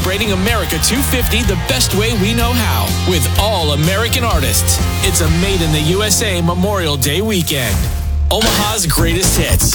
celebrating America 250 the best way we know how, with all American artists. It's a Made in the USA Memorial Day weekend. Omaha's greatest hits.